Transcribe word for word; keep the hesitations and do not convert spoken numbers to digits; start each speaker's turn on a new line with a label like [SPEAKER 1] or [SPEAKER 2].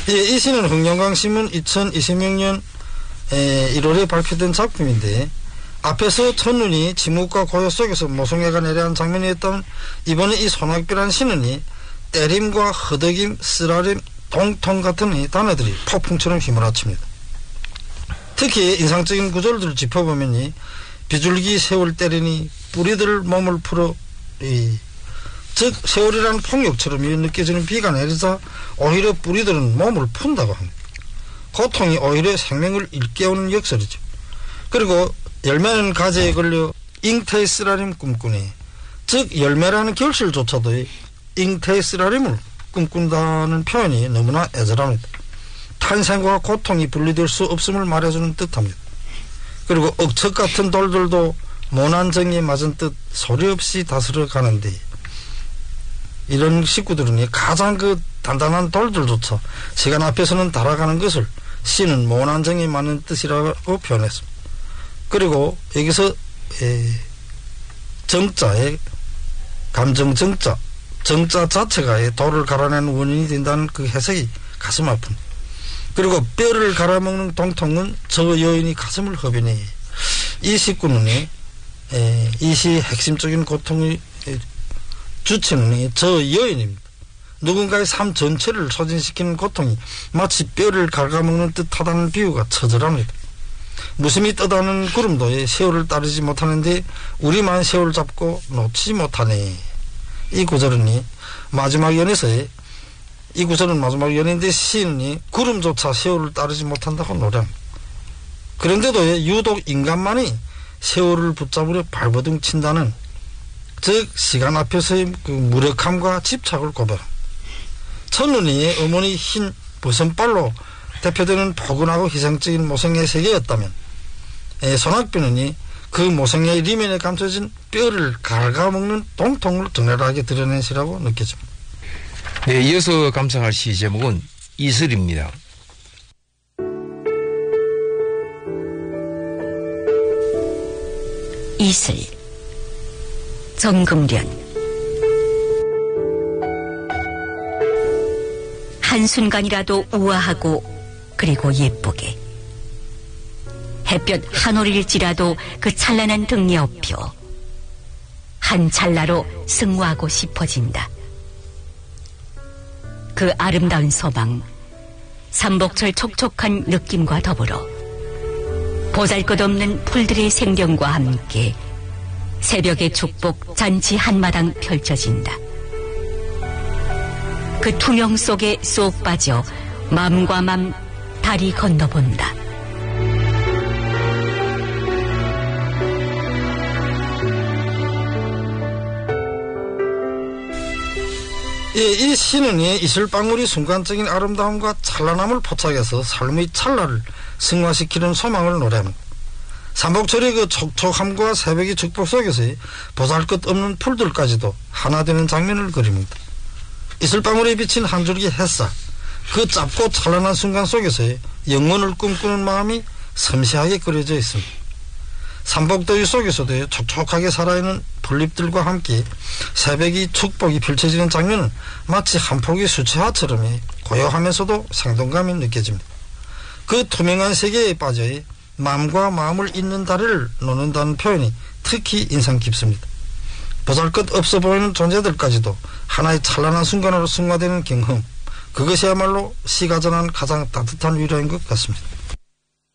[SPEAKER 1] 예, 이 시는 흥룡강신문 이천이십육 년 일월에 발표된 작품인데 앞에서 첫눈이 지묵과 고요 속에서 모성애가 내려한 장면이었다면 이번에 이 소낙비라는 시는이 때림과 허덕임, 쓰라림, 동통 같은 이 단어들이 폭풍처럼 휘몰아칩니다. 특히 인상적인 구절들을 짚어보면 이 비둘기 세월 때리니 뿌리들 몸을 풀어 이, 즉 세월이라는 폭력처럼 느껴지는 비가 내리자 오히려 뿌리들은 몸을 푼다고 합니다. 고통이 오히려 생명을 일깨우는 역설이죠. 그리고 열매는 가지에 걸려 잉태의 쓰라림 꿈꾸니 즉 열매라는 결실조차도 잉태의 쓰라림을 꿈꾼다는 표현이 너무나 애절합니다. 탄생과 고통이 분리될 수 없음을 말해주는 뜻합니다. 그리고 억척 같은 돌들도 모난 정에 맞은 뜻 소리 없이 다스려 가는데 이런 식구들은 가장 그 단단한 돌들조차 시간 앞에서는 달아가는 것을 시는 모난 정에 맞는 뜻이라고 표현했습니다. 그리고 여기서 에, 정자의 감정 정자 정자 자체가 돌을 갈아내는 원인이 된다는 그 해석이 가슴 아픕니다. 그리고 뼈를 갈아먹는 동통은 저 여인이 가슴을 허비니 이 식구는 이 시의 핵심적인 고통의 주체는 저 여인입니다. 누군가의 삶 전체를 소진시키는 고통이 마치 뼈를 갉아먹는 듯하다는 비유가 처절합니다. 무심히 떠다는 구름도 세월을 따르지 못하는데 우리만 세월 잡고 놓치지 못하네. 이 구절은 마지막 연에서의 이 구절은 마지막 연인데 시인이 구름조차 세월을 따르지 못한다고 노래합니다. 그런데도 유독 인간만이 세월을 붙잡으려 발버둥 친다는 즉 시간 앞에서의 그 무력함과 집착을 고백합니다. 첫눈이 어머니 흰 버선발로 대표되는 포근하고 희생적인 모성애의 세계였다면 소낙비는 그 모성애의 리면에 감춰진 뼈를 갉아먹는 동통을 적나라하게 드러낸 시라고 느껴집니다.
[SPEAKER 2] 네, 이어서 감상할 시 제목은 이슬입니다.
[SPEAKER 3] 이슬 정금련 한순간이라도 우아하고 그리고 예쁘게 햇볕 한 올일지라도 그 찬란한 등에 업혀 한 찰나로 승화하고 싶어진다. 그 아름다운 소망, 삼복철 촉촉한 느낌과 더불어 보잘것없는 풀들의 생경과 함께 새벽의 축복 잔치 한마당 펼쳐진다. 그 투명 속에 쏙 빠져 맘과 맘 다리 건너본다.
[SPEAKER 1] 예, 이 시는 이슬방울이 순간적인 아름다움과 찬란함을 포착해서 삶의 찰나를 승화시키는 소망을 노래합니다. 삼복철의 그 촉촉함과 새벽의 축복 속에서의 보잘것없는 풀들까지도 하나 되는 장면을 그립니다. 이슬방울에 비친 한 줄기 햇살, 그 짧고 찬란한 순간 속에서의 영원을 꿈꾸는 마음이 섬세하게 그려져 있습니다. 삼복더위 속에서도 촉촉하게 살아있는 풀잎들과 함께 새벽이 축복이 펼쳐지는 장면은 마치 한 폭의 수채화처럼 고요하면서도 생동감이 느껴집니다. 그 투명한 세계에 빠져 마음과 마음을 잇는 다리를 놓는다는 표현이 특히 인상 깊습니다. 보잘것없어 보이는 존재들까지도 하나의 찬란한 순간으로 승화되는 경험, 그것이야말로 시가 전한 가장 따뜻한 위로인 것 같습니다.